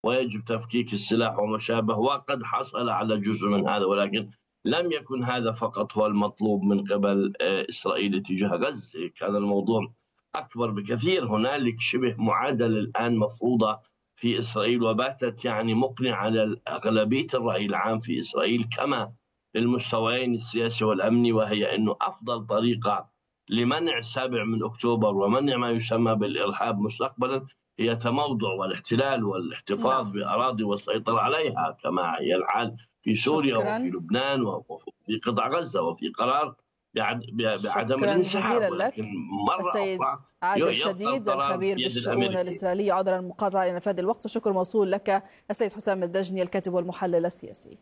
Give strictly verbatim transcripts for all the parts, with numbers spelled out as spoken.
ويجب تفكيك السلاح وما شابه، وقد حصل على جزء من هذا، ولكن لم يكن هذا فقط هو المطلوب من قبل إسرائيل تجاه غزة. كان الموضوع أكبر بكثير. هنالك شبه معادلة الآن مفروضة في إسرائيل، وباتت يعني مقنعة على أغلبية الرأي العام في إسرائيل كما للمستويين السياسي والأمني، وهي أنه أفضل طريقة لمنع السابع من أكتوبر ومنع ما يسمى بالإرهاب مستقبلا هي تموضع والاحتلال والاحتفاظ نعم. بأراضي والسيطرة عليها، كما هي الحال في سوريا شكرا. وفي لبنان وفي قطاع غزة، وفي قرار بعدم شكرا الانسحاب. جزيلا ولكن لك مرة السيد أخرى عادل يبقى شديد القرار الخبير بيد بالشؤون الأمريكي. الإسرائيلية. عذرا المقاطعة لنفاذ الوقت، وشكر موصول لك السيد حسام الدجني الكاتب والمحلل السياسي.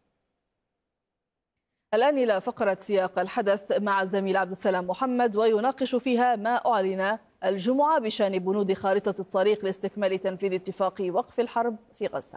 الآن إلى فقرة سياق الحدث مع الزميل عبد السلام محمد، ويناقش فيها ما أعلن الجمعة بشأن بنود خارطة الطريق لاستكمال تنفيذ اتفاق وقف الحرب في غزة.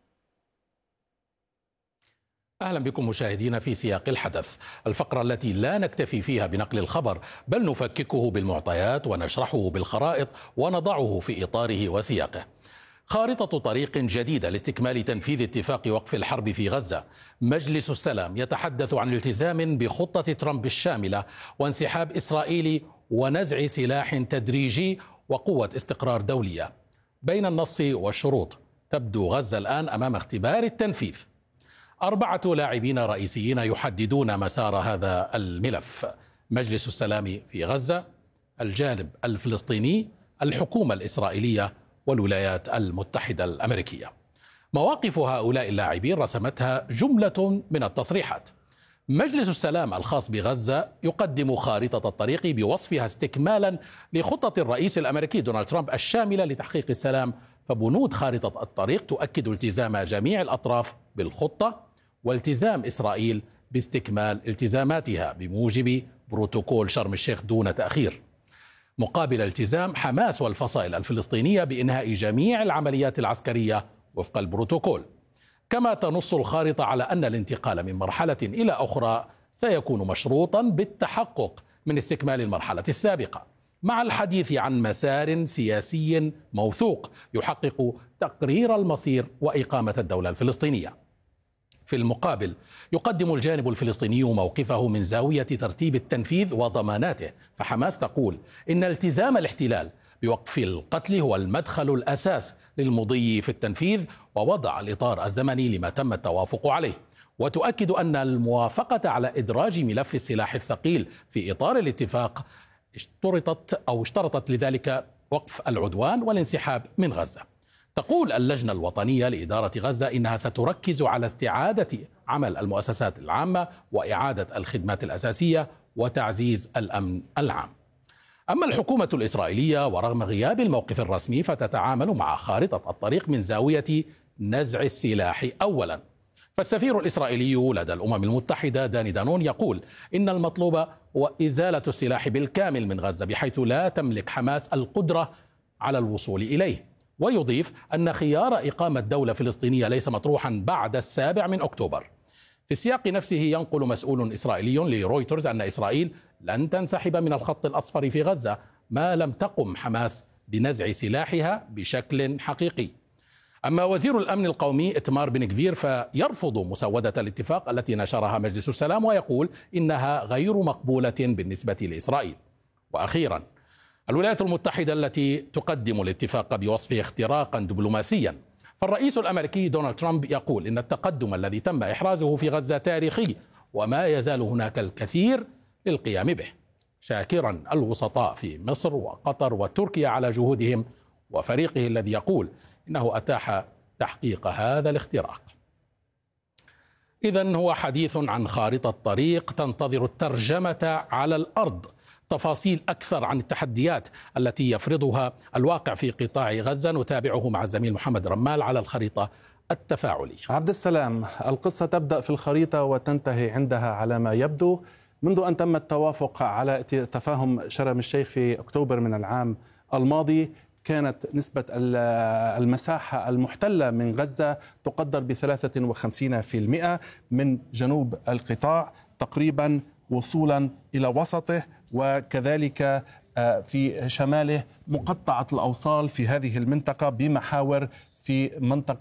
أهلا بكم مشاهدينا في سياق الحدث، الفقرة التي لا نكتفي فيها بنقل الخبر بل نفككه بالمعطيات ونشرحه بالخرائط ونضعه في إطاره وسياقه. خارطة طريق جديدة لاستكمال تنفيذ اتفاق وقف الحرب في غزة. مجلس السلام يتحدث عن التزام بخطة ترامب الشاملة وانسحاب إسرائيل ونزع سلاح تدريجي وقوة استقرار دولية. بين النص والشروط تبدو غزة الآن أمام اختبار التنفيذ. أربعة لاعبين رئيسيين يحددون مسار هذا الملف: مجلس السلام في غزة، الجانب الفلسطيني، الحكومة الإسرائيلية، والولايات المتحدة الأمريكية. مواقف هؤلاء اللاعبين رسمتها جملة من التصريحات. مجلس السلام الخاص بغزة يقدم خارطة الطريق بوصفها استكمالا لخطة الرئيس الأمريكي دونالد ترامب الشاملة لتحقيق السلام، فبنود خارطة الطريق تؤكد التزام جميع الأطراف بالخطة والتزام إسرائيل باستكمال التزاماتها بموجب بروتوكول شرم الشيخ دون تأخير، مقابل التزام حماس والفصائل الفلسطينية بإنهاء جميع العمليات العسكرية وفق البروتوكول. كما تنص الخارطة على أن الانتقال من مرحلة إلى أخرى سيكون مشروطا بالتحقق من استكمال المرحلة السابقة، مع الحديث عن مسار سياسي موثوق يحقق تقرير المصير وإقامة الدولة الفلسطينية. في المقابل يقدم الجانب الفلسطيني موقفه من زاوية ترتيب التنفيذ وضماناته، فحماس تقول إن التزام الاحتلال بوقف القتل هو المدخل الأساس للمضي في التنفيذ ووضع الإطار الزمني لما تم التوافق عليه، وتؤكد أن الموافقة على إدراج ملف السلاح الثقيل في إطار الاتفاق اشترطت أو اشترطت لذلك وقف العدوان والانسحاب من غزة. تقول اللجنة الوطنية لإدارة غزة إنها ستركز على استعادة عمل المؤسسات العامة وإعادة الخدمات الأساسية وتعزيز الأمن العام. أما الحكومة الإسرائيلية ورغم غياب الموقف الرسمي فتتعامل مع خارطة الطريق من زاوية نزع السلاح أولا. فالسفير الإسرائيلي لدى الأمم المتحدة داني دانون يقول إن المطلوب هو إزالة السلاح بالكامل من غزة بحيث لا تملك حماس القدرة على الوصول إليه، ويضيف أن خيار إقامة دولة فلسطينية ليس مطروحا بعد السابع من أكتوبر. في السياق نفسه ينقل مسؤول إسرائيلي لرويترز أن إسرائيل لن تنسحب من الخط الأصفر في غزة ما لم تقم حماس بنزع سلاحها بشكل حقيقي. أما وزير الأمن القومي إتمار بن غفير فيرفض مسودة الاتفاق التي نشرها مجلس السلام ويقول إنها غير مقبولة بالنسبة لإسرائيل. وأخيرا الولايات المتحدة التي تقدم الاتفاق بوصفه اختراقا دبلوماسيا، فالرئيس الأمريكي دونالد ترامب يقول إن التقدم الذي تم إحرازه في غزة تاريخي وما يزال هناك الكثير للقيام به، شاكرا الوسطاء في مصر وقطر وتركيا على جهودهم وفريقه الذي يقول إنه أتاح تحقيق هذا الاختراق. إذن هو حديث عن خارطة طريق تنتظر الترجمة على الأرض. تفاصيل أكثر عن التحديات التي يفرضها الواقع في قطاع غزة نتابعه مع الزميل محمد رمال على الخريطة التفاعلية. عبد السلام، القصة تبدأ في الخريطة وتنتهي عندها على ما يبدو. منذ أن تم التوافق على تفاهم شرم الشيخ في أكتوبر من العام الماضي كانت نسبة المساحة المحتلة من غزة تقدر بثلاثة وخمسين بالمئة من جنوب القطاع تقريبا وصولا إلى وسطه، وكذلك في شماله مقطعة الأوصال في هذه المنطقة بمحاور في منطقة